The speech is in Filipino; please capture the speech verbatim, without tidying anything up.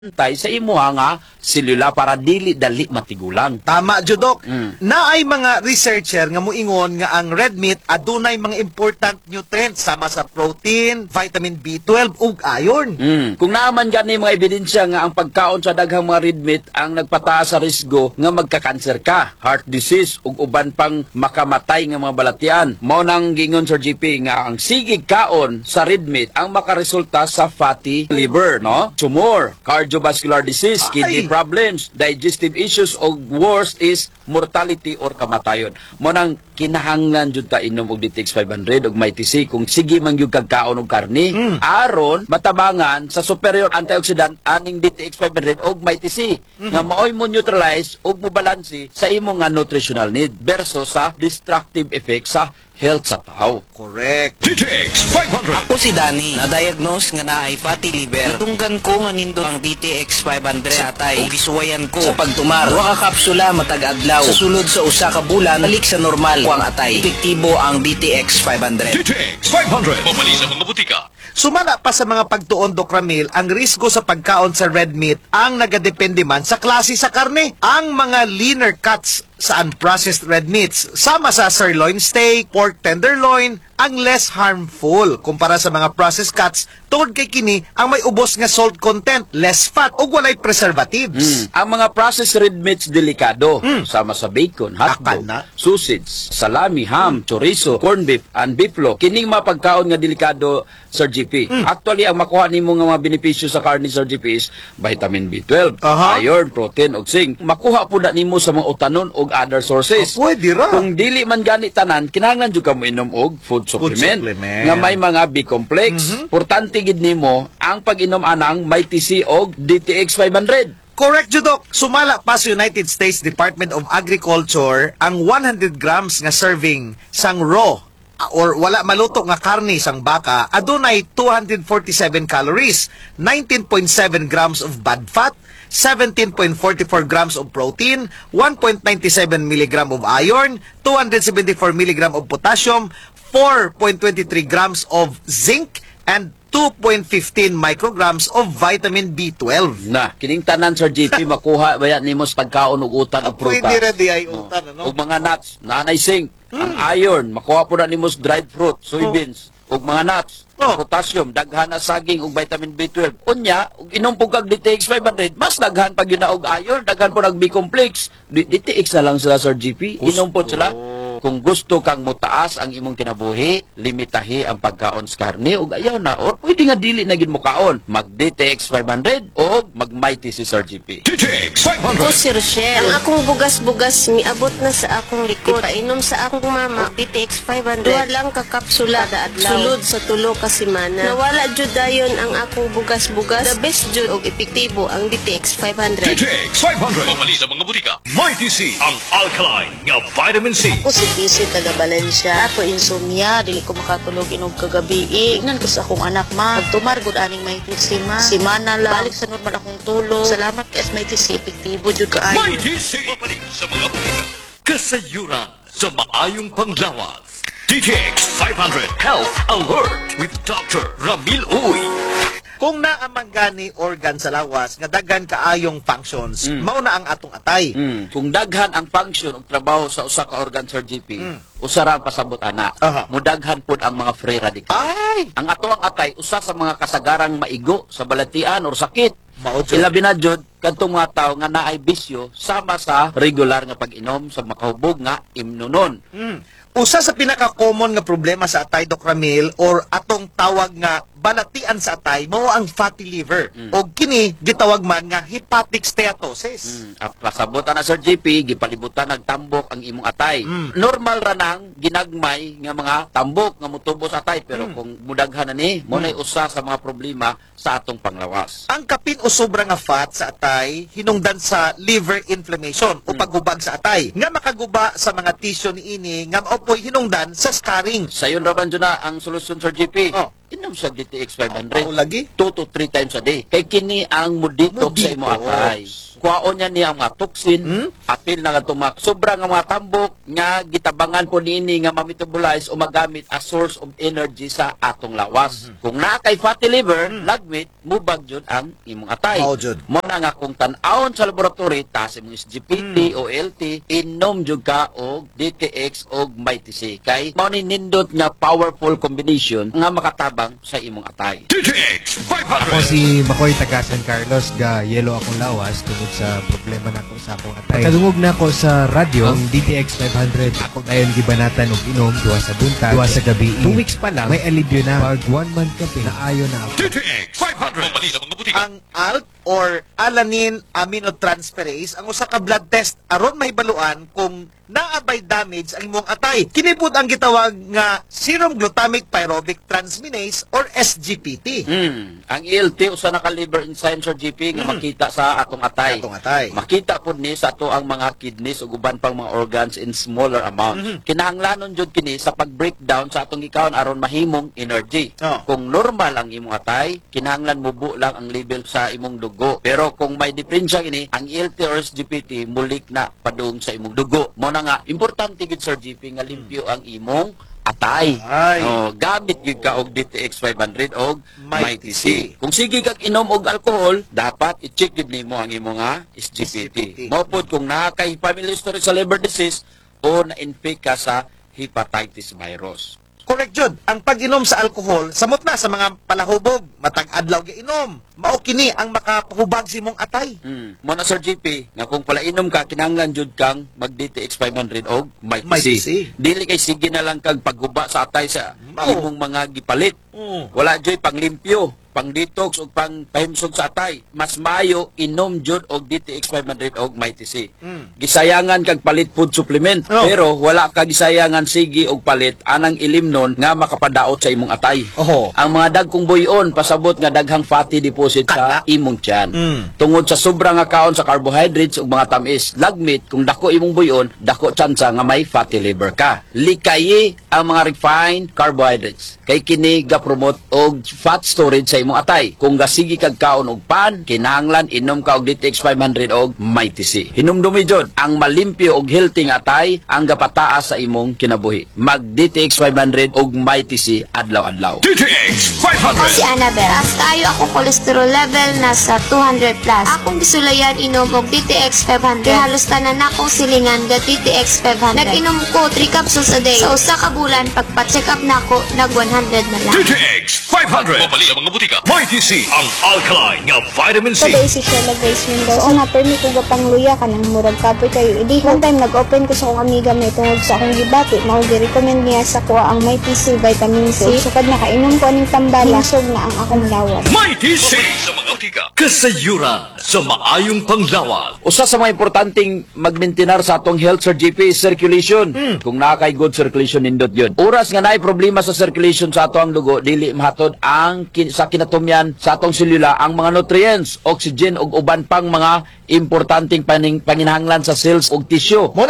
tay sa imuha nga selula para dili dali matigulang. Tama, Judok. Mm. Na ay mga researcher nga muingon nga ang red meat adunay mga important nutrients sama sa protein, vitamin B twelve ug iron. Mm. Kung naaman gani mga ebidensya nga ang pagkaon sa daghang mga red meat ang nagpataas sa risgo nga magka-cancer ka, heart disease ug uban pang makamatay nga mga balatian. Mao nang gingon Sir G P nga ang sigig kaon sa red meat ang makaresulta sa fatty liver, no? Tumor, cardiovascular disease, kidney Ay. problems, digestive issues o worst is mortality or kamatayon. Mo nang kinahanglan jud ta inom og D T X five hundred ug may T C kung sige man gyud kagkaon og karne Mm. aron matabangan sa superior antioxidant aning D T X five hundred og may T C nga maoy mo neutralize ug mo balanse sa imong nga nutritional need versus sa destructive effect sa health sa tao. Correct. D T X five hundred. Ako si Danny, na-diagnose nga naay fatty liver. Tunggan ko nga nindo ang D T X five hundred sa atay. O gisuwayan ko sa pagtumar. Duha ka kapsula matag adlaw. Sa sulod sa usa ka bulan, balik sa normal. Kuang atay. Epektibo ang D T X five hundred. D T X five hundred. Mabali sa mga butika. Sumala pa sa mga pagtuon, Doc Ramil, ang risgo sa pagkaon sa red meat ang nagadepende man sa klase sa karne. Ang mga leaner cuts sa unprocessed red meats, sama sa sirloin steak, pork tenderloin, ang less harmful kumpara sa mga processed cuts tungod kay kini ang may ubos nga salt content, less fat ug walay preservatives. Mm. Ang mga processed red meats delikado sama sa bacon, Akal hotdog, na. sausage, salami, ham, chorizo, corned beef, and beeflo. Kining mga pagkaon nga delikado, Sir G P. Actually, ang makuha nimo nga mga benepisyo sa karne, Sir G P, is vitamin B twelve, Aha. iron, protein, ug zinc. Makuha po na nimo sa mga utanon ug other sources. Ah, pwede ra. Kung dili man gani tanan, kinahanglan jud ka mo inom og food supplement, supplement. nga may mga B-complex. Importante gid nimo ang pag-inom anang may T C og D T X five hundred. Correct, Judok. Sumala pa sa United States Department of Agriculture ang one hundred grams nga serving sang raw or wala maluto nga karne sang baka adunay two hundred forty-seven calories, nineteen point seven grams of bad fat, seventeen point four four grams of protein, one point nine seven milligram of iron, two hundred seventy-four milligram of potassium, four point two three grams of zinc, and two point one five micrograms of vitamin B twelve. Na, kining tanan Sir G P makuha baya nimo sa pagkaon og utan og prutas. Pwede rin di ay utan, ano? Og mga nuts, nanay zinc, ang iron, makuha po na nimo sa dried fruit, soybeans, og mga nuts, Oh. potassium, daghan na saging og vitamin B twelve. Unya, og inom po kag D T X five hundred, mas daghan pag yun na og iron, daghan po nag B-complex. D T X na lang sila Sir G P. Inom po sila. Kung gusto kang mutaas ang imong kinabuhi, limitahi ang pagkaon sa karne ug ayaw na or pwede nga dili na gid mo kaon. Mag D T X five hundred o mag Mighty si Sir G P. D T X five Ako hundred. si Rochelle. Ang akong bugas-bugas miabot na sa akong likod. Painom sa akong mama, D T X five hundred. Duha lang ka kapsula kada adlaw. Sulod sa tulo ka semana. Nawala jud dayon ang akong bugas-bugas. The best jud og epektibo ang D T X five D hundred. T X five hundred. Mabali sa mga butika. My T C. Ang alkaline nga vitamin C. Ako si Kisi taga Valencia. Ato insomnia, dili ko makatulog inog kagabi. Ignan ko sa akong anak ma. Pagtumar gud aning may sima. Simana lang. Balik sa normal akong tulog. Salamat kay may tisi epektibo jud kaayo. My T C. Mabali sa mga butika. Kasayuran sa maayong panglawas. D T X five hundred Health Alert with Doctor Ramil Uy. Kung naamanggani organ sa lawas nga daghan kaayong functions, mao na ang atong atay. Mm. Kung daghan ang function ug trabaho sa usa ka organ Sir G P, usa ra ang pasabot ana. Aha. Mudaghan pud ang mga free radical. Ay! Ang ato ang atay usa sa mga kasagarang maigo sa balatian or sakit. Mao jud. Ilabi na jud kadtong mga tawo nga naay bisyo sama sa regular nga pag-inom sa makahubog nga imnunon. Mm. Usa sa pinaka-common nga problema sa atay, Doc Ramil, or atong tawag nga balatian sa atay, mao ang fatty liver. O kini gitawag man nga hepatic steatosis. Mm. Ang pasabot na Sir G P, gipalibutan ng tambok ang imong atay. Mm. Normal ra nang ginagmay nga mga tambok nga mutubo sa atay pero kung mudaghan na ni, mo nay usa sa mga problema sa atong panglawas. Ang kapin o sobra nga fat sa atay hinungdan sa liver inflammation o paghubag sa atay nga makaguba sa mga tissue niini nga maopoy hinungdan sa scarring. Sayon ra man dyan na ang solusyon Sir G P. Oh. Inom sa D T X five hundred. Mao lagi? two to three times a day. Kay kini ang mudito sa imo Mudito. atay. Kuwaon niya niya ang mga toxin, Hmm? apil na nga tumak. Sobra nga mga tambok nga gitabangan po nini nga ma-metabolize o magamit as source of energy sa atong lawas. Hmm. Kung na kay fatty liver, lagmit, mubag jud ang imong atay. Mao jud. Mo na nga kung tan-awon sa laboratory, taas imong S G P T Hmm. o L T, inom jud ka og D T X og M I T C. Kay mao ni nindot nga powerful combination nga makatabang sa imong atay. D T X five Ako hundred. si Makoy taga San Carlos ga yelo akong lawas tungod sa problema nako sa akong atay. Kadungog na ako sa radyo ang D T X five hundred. Ako dayon gibanatan og inom duha sa buntag, duha sa gabi. Two weeks pa lang may alibyo na. Pag one month ka pin naayo na ako. D T X five hundred. Pambali sa mga butika. Ang A L T or alanine aminotransferase ang usa ka blood test aron mahibaluan kung naabay damage ang imong atay. Kini pud ang gitawag nga serum glutamic pyruvic transminase or S G P T. Hmm. Ang E L T usa na ka liver enzyme sa G P nga makita sa atong atay. Atong atay. Makita pud ni sa ato ang mga kidneys ug uban pang mga organs in smaller amounts. Kinahanglanon jud kini sa pag-breakdown sa atong gikaon aron mahimong energy. Oh. Kung normal ang imong atay, kinahanglan mubo lang ang level sa imong dugo. Pero kung may diferensya kini, ang E L T or S G P T mulik na padung sa imong dugo. Mo na nga importante gid Sir G P nga limpyo ang imong atay. Ay. Oh, gamit gyud ka og D T X five hundred og M I T C. Kung sige kag inom og alcohol, dapat i-check gid nimo ang imong nga S G P T. S G P T. Mao pod kung naa kay family history sa liver disease o na-infect ka sa hepatitis virus. Correct jud. Ang pag-inom sa alcohol samot na sa mga palahubog, matag adlaw giinom. Mao kini ang makapahubag sa imong atay. Hmm. Mo na Sir G P, nga kung pala inom ka, kinahanglan jud kang mag D T X five hundred og M I T C. M I T C. Dili kay sige na lang kag pagguba sa atay sa Mao. imong mga gipalit. Mm. Wala joy panglimpyo, pang detox ug pang pahimsog sa atay. Mas maayo inom jud og D T X five hundred og M I T C. Mm. Gisayangan kag palit food supplement, Oh. pero wala ka gisayangan sige og palit anang ilimnon nga makapadaot sa imong atay. Oho. Ang mga dagkong buyon pasabot nga daghang fatty deposit sa imong tiyan. Mm. Tungod sa sobra nga kaon sa carbohydrates ug mga tamis, lagmit kung dako imong buyon, dako tsansa nga may fatty liver ka. Likayi ang mga refined carbohydrates. Kay kini ga-promote og fat storage sa imong atay. Kung gasigi kag kaon og pan, kinahanglan inom ka og D T X five hundred og M I T C. Hinumdumi jud ang malimpyo og healthy nga atay ang gapataas sa imong kinabuhi. Mag D T X five hundred og M I T C adlaw-adlaw. D T X five Ako hundred. si Annabel. Taas kayo ako cholesterol level nasa two hundred plus. Akong gisulayan inom og D T X five hundred. Halos tanan akong silingan ga D T X five hundred. Nag-inom ko three capsules a day. Sa usa ka bulan pagpa-check up nako nag one hundred na lang. D T X five hundred. Pambali sa mga butika. M I T C ang alkaline nga vitamin C. Today si Sheila Grace Mendoza. So, na-permit ko gapang luya ka ng murag kapoy kayo. Idi, one time nag-open ko sa akong amiga may tungod sa akong gibati. Mao gi-recommend niya sa kuha ang M I T C vitamin C. Sukad na kainom ko aning tambala. Hinsog na ang akong lawas. M I T C sa mga butika. Kasayuran sa maayong panglawas. Usa sa mga importanteng magmaintenar sa atong health Sir G P is circulation. Kung naa kay good circulation nindot yun. Oras nga naay problema sa circulation sa atong dugo, dili mahatod ang kin- sa kinatumyan sa atong selula ang mga nutrients, oxygen ug uban pang mga importanteng paning panginahanglan sa cells ug tissue.